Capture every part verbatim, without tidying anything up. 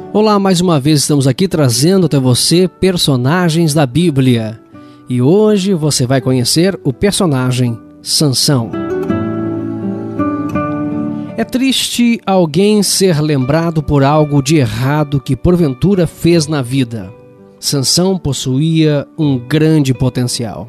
Olá, mais uma vez estamos aqui trazendo até você personagens da Bíblia. E hoje você vai conhecer o personagem Sansão. É triste alguém ser lembrado por algo de errado que porventura fez na vida. Sansão possuía um grande potencial.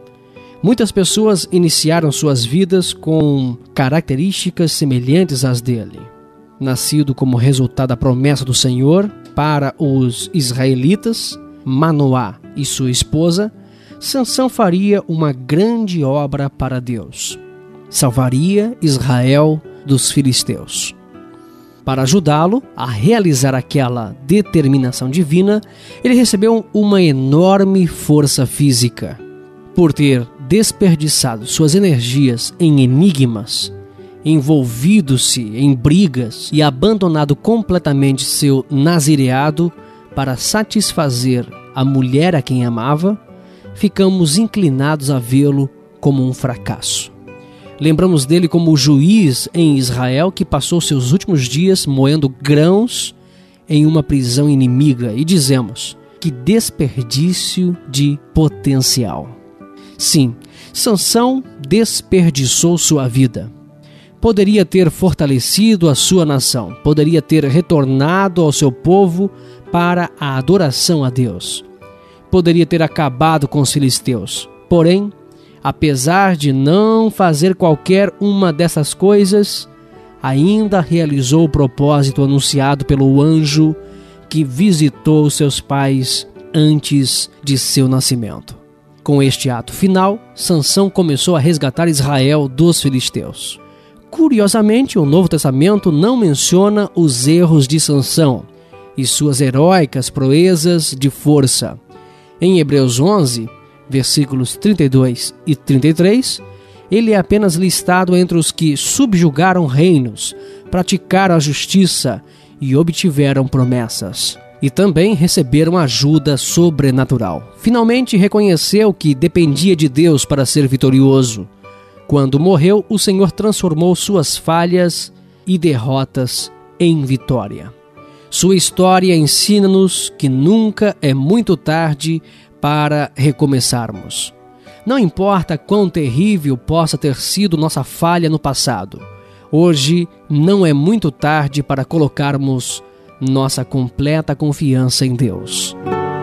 Muitas pessoas iniciaram suas vidas com características semelhantes às dele. Nascido como resultado da promessa do Senhor para os israelitas, Manoá e sua esposa, Sansão faria uma grande obra para Deus. Salvaria Israel dos filisteus. Para ajudá-lo a realizar aquela determinação divina, ele recebeu uma enorme força física. Por ter desperdiçado suas energias em enigmas, envolvido-se em brigas e abandonado completamente seu nazireado para satisfazer a mulher a quem amava, ficamos inclinados a vê-lo como um fracasso. Lembramos dele como o juiz em Israel que passou seus últimos dias moendo grãos em uma prisão inimiga e dizemos: que desperdício de potencial. Sim, Sansão desperdiçou sua vida. Poderia ter fortalecido a sua nação, poderia ter retornado ao seu povo para a adoração a Deus. Poderia ter acabado com os filisteus. Porém, apesar de não fazer qualquer uma dessas coisas, ainda realizou o propósito anunciado pelo anjo que visitou seus pais antes de seu nascimento. Com este ato final, Sansão começou a resgatar Israel dos filisteus. Curiosamente, o Novo Testamento não menciona os erros de Sansão e suas heróicas proezas de força. Em Hebreus onze, versículos trinta e dois e trinta e três, ele é apenas listado entre os que subjugaram reinos, praticaram a justiça e obtiveram promessas. E também receberam ajuda sobrenatural. Finalmente reconheceu que dependia de Deus para ser vitorioso. Quando morreu, o Senhor transformou suas falhas e derrotas em vitória. Sua história ensina-nos que nunca é muito tarde para recomeçarmos. Não importa quão terrível possa ter sido nossa falha no passado, hoje não é muito tarde para colocarmos nossa completa confiança em Deus.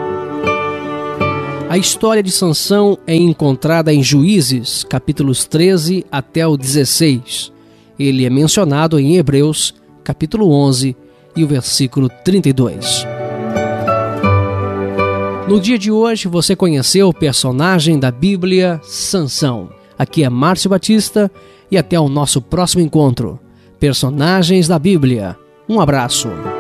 A história de Sansão é encontrada em Juízes, capítulos treze até o dezesseis. Ele é mencionado em Hebreus, capítulo onze e o versículo trinta e dois. No dia de hoje você conheceu o personagem da Bíblia, Sansão. Aqui é Márcio Batista e até o nosso próximo encontro. Personagens da Bíblia. Um abraço.